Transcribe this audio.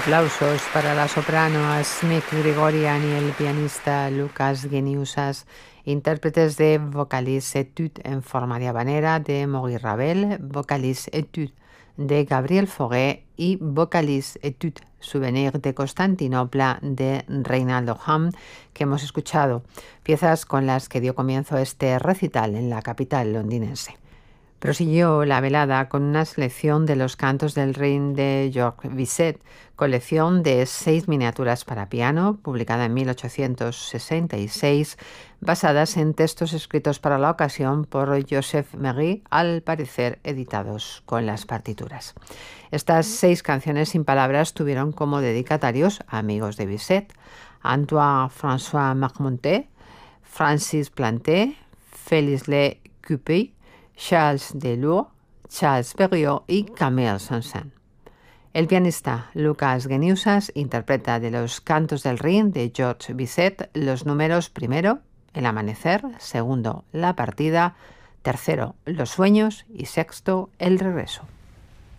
aplausos para la soprano Smith Grigorian y el pianista Lucas Geniusas, intérpretes de Vocalice Etude en forma de habanera de Maurice Ravel, Vocalice Etude de Gabriel Fauré y Vocalice Etude Souvenir de Constantinopla de Reinaldo Hahn, que hemos escuchado, piezas con las que dio comienzo este recital en la capital londinense. Prosiguió la velada con una selección de los cantos del Rin de Georges Bizet, colección de 6 miniaturas para piano, publicada en 1866, basadas en textos escritos para la ocasión por Joseph Méry, al parecer editados con las partituras. Estas 6 canciones sin palabras tuvieron como dedicatarios a amigos de Bizet: Antoine-François Marmontel, Francis Planté, Félix Le Coupet, Charles Delour, Charles Perriot y Camille Saint-Saëns. El pianista Lucas Geniusas interpreta de los cantos del Rin de Georges Bizet los números primero, El amanecer, segundo, La partida, tercero, Los sueños y sexto, El regreso.